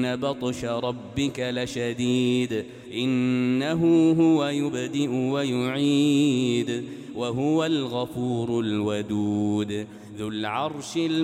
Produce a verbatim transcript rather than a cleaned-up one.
إن بطش ربك لشديد إنه هو يبدئ ويعيد وهو الغفور الودود ذو العرش